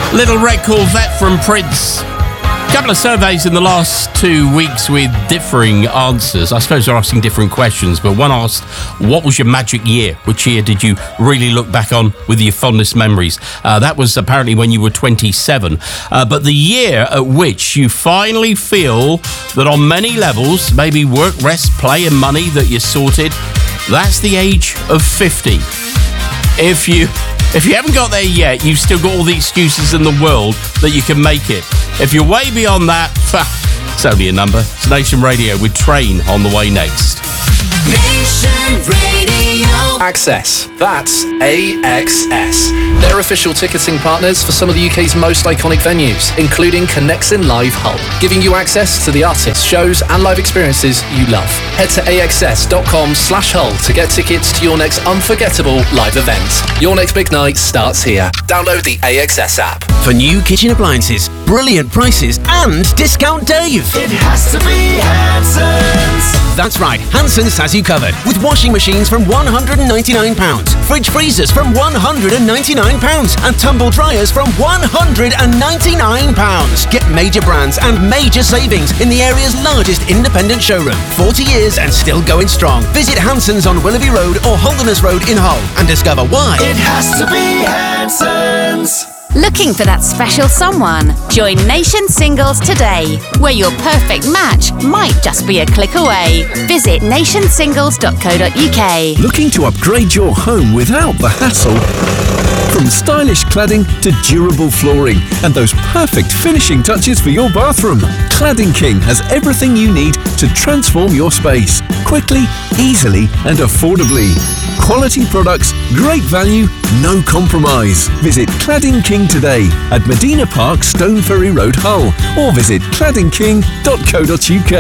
Little Red Corvette from Prince. A couple of surveys in the last 2 weeks with differing answers. I suppose they're asking different questions, but one asked, what was your magic year? Which year did you really look back on with your fondest memories? That was apparently when you were 27. But the year at which you finally feel that on many levels, maybe work, rest, play and money, that you're sorted, that's the age of 50. If you haven't got there yet, you've still got all the excuses in the world that you can make it. If you're way beyond that, it's only a number. It's Nation Radio with Train on the way next. Nation Radio. Access. That's AXS. They're official ticketing partners for some of the UK's most iconic venues, including Connexin Live Hull, giving you access to the artists, shows and live experiences you love. Head to axs.com/Hull to get tickets to your next unforgettable live event. Your next big night starts here. Download the AXS app. For new kitchen appliances, brilliant prices and Discount Dave. It has to be Hanson's. That's right, Hanson's has you covered with washing machines from £199, fridge freezers from £199 and tumble dryers from £199. Get major brands and major savings in the area's largest independent showroom. 40 years and still going strong. Visit Hanson's on Willoughby Road or Holderness Road in Hull and discover why. It has to be Hanson's. Looking for that special someone? Join Nation Singles today, where your perfect match might just be a click away. Visit nationsingles.co.uk. Looking to upgrade your home without the hassle? From stylish cladding to durable flooring and those perfect finishing touches for your bathroom, Cladding King has everything you need to transform your space quickly, easily and affordably. Quality products, great value, no compromise. Visit Cladding King today at Medina Park, Stone Ferry Road, Hull, or visit claddingking.co.uk.